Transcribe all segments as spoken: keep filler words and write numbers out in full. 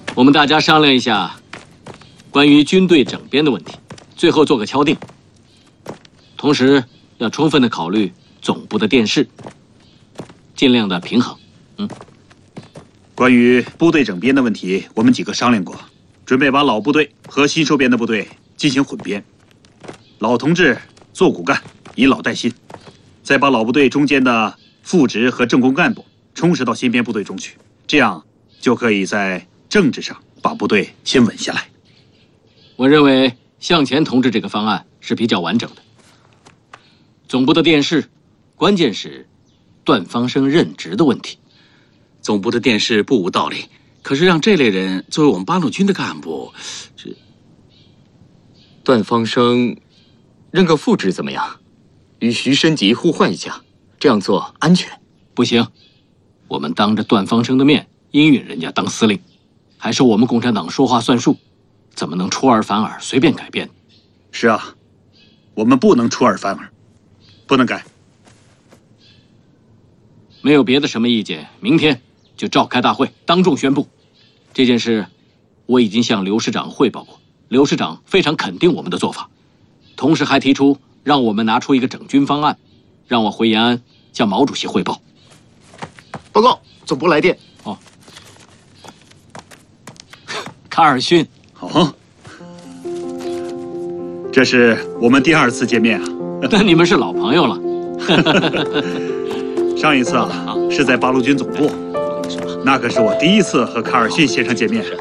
我们大家商量一下关于军队整编的问题，最后做个敲定。同时要充分的考虑总部的电视，尽量的平衡。嗯。 关于部队整编的问题，我们几个商量过，准备把老部队和新收编的部队进行混编，老同志做骨干，以老带新，再把老部队中间的副职和政工干部充实到新编部队中去，这样就可以在政治上把部队先稳下来。 我认为向前同志这个方案是比较完整的。总部的电视，关键是段方生任职的问题。 总部的电视不无道理，可是让这类人作为我们八路军的干部，这段方生任个副职怎么样？与徐申吉互换一下，这样做安全。 不行，我们当着段方生的面应允人家当司令，还是我们共产党说话算数，怎么能出尔反尔，随便改变？ 是啊，我们不能出尔反尔，不能改。 没有别的什么意见，明天就召开大会，当众宣布。这件事我已经向刘师长汇报过，刘师长非常肯定我们的做法，同时还提出让我们拿出一个整军方案，让我回延安向毛主席汇报。 报告，总部来电。 哦，卡尔逊。 哦，这是我们第二次见面啊。 那你们是老朋友了。 上一次啊是在八路军总部，那可是我第一次和卡尔逊先生见面。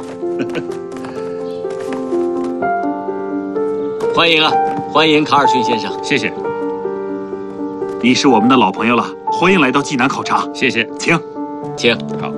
欢迎啊，欢迎卡尔逊先生。 谢谢。 你是我们的老朋友了，欢迎来到济南考察。 谢谢， 请， 请。 好。